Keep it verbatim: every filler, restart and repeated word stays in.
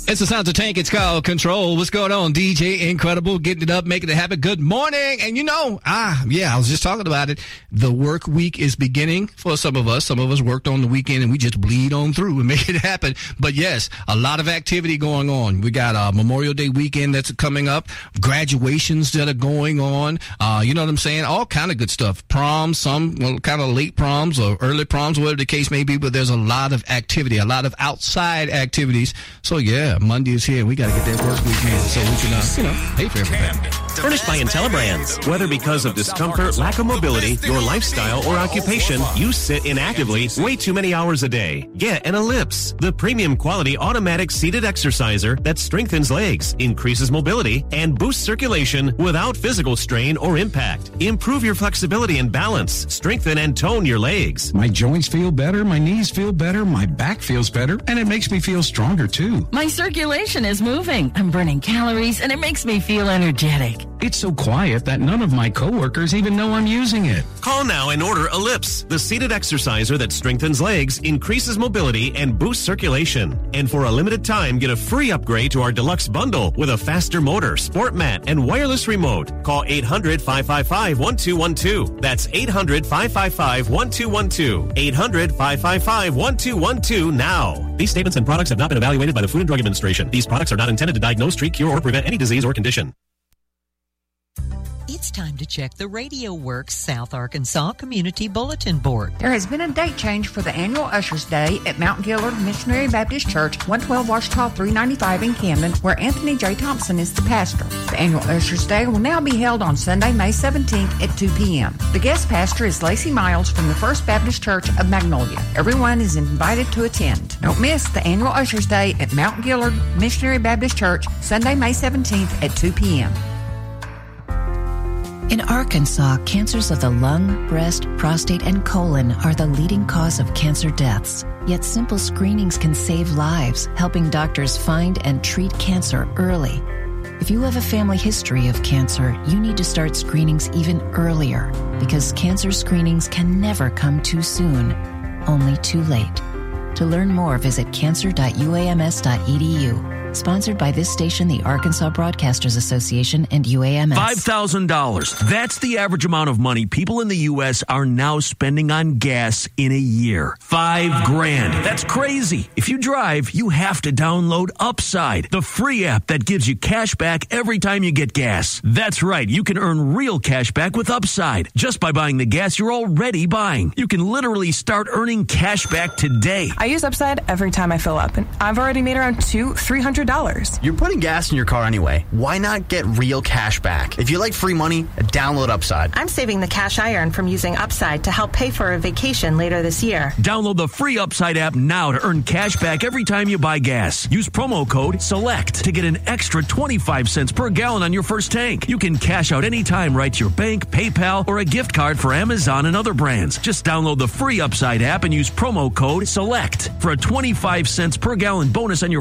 It's the Sounds of Tank. It's called Control. What's going on? D J Incredible, getting it up, making it happen. Good morning. And you know, ah, yeah, I was just talking about it. The work week is beginning for some of us. Some of us worked on the weekend and we just bleed on through and make it happen. But yes, a lot of activity going on. We got a Memorial Day weekend that's coming up, graduations that are going on. Uh, you know what I'm saying? All kind of good stuff. Proms, some well, kind of late proms or early proms, whatever the case may be. But there's a lot of activity, a lot of outside activities. So yeah. Monday is here. We got to get that work weekend so we can, uh, you know, pay for everything. Furnished by IntelliBrands. Whether because of discomfort, lack of mobility, your lifestyle, or occupation, you sit inactively way too many hours a day. Get an Ellipse, the premium quality automatic seated exerciser that strengthens legs, increases mobility, and boosts circulation without physical strain or impact. Improve your flexibility and balance. Strengthen and tone your legs. My joints feel better, my knees feel better, my back feels better, and it makes me feel stronger too. My circulation is moving. I'm burning calories, and it makes me feel energetic. It's so quiet that none of my coworkers even know I'm using it. Call now and order Ellipse, the seated exerciser that strengthens legs, increases mobility, and boosts circulation. And for a limited time, get a free upgrade to our deluxe bundle with a faster motor, sport mat, and wireless remote. Call eight hundred, five five five, one two one two. That's eight hundred, five five five, one two one two. eight hundred, five five five, one two one two now. These statements and products have not been evaluated by the Food and Drug Administration. These products are not intended to diagnose, treat, cure, or prevent any disease or condition. It's time to check the Radio Works South Arkansas Community Bulletin Board. There has been a date change for the annual Ushers Day at Mount Gillard Missionary Baptist Church, one twelve Washita three ninety-five in Camden, where Anthony J. Thompson is the pastor. The annual Ushers Day will now be held on Sunday, May seventeenth at two p.m. The guest pastor is Lacey Miles from the First Baptist Church of Magnolia. Everyone is invited to attend. Don't miss the annual Ushers Day at Mount Gillard Missionary Baptist Church, Sunday, May seventeenth at two p.m. In Arkansas, cancers of the lung, breast, prostate, and colon are the leading cause of cancer deaths. Yet simple screenings can save lives, helping doctors find and treat cancer early. If you have a family history of cancer, you need to start screenings even earlier, because cancer screenings can never come too soon, only too late. To learn more, visit cancer dot u a m s dot e d u. Sponsored by this station, the Arkansas Broadcasters Association, and U A M S. five thousand dollars. That's the average amount of money people in the U S are now spending on gas in a year. Five grand. That's crazy. If you drive, you have to download Upside, the free app that gives you cash back every time you get gas. That's right. You can earn real cash back with Upside just by buying the gas you're already buying. You can literally start earning cash back today. I use Upside every time I fill up, and I've already made around two, three hundred dollars. You're putting gas in your car anyway. Why not get real cash back? If you like free money, download Upside. I'm saving the cash I earn from using Upside to help pay for a vacation later this year. Download the free Upside app now to earn cash back every time you buy gas. Use promo code SELECT to get an extra twenty-five cents per gallon on your first tank. You can cash out anytime right to your bank, PayPal, or a gift card for Amazon and other brands. Just download the free Upside app and use promo code SELECT for a twenty-five cents per gallon bonus on your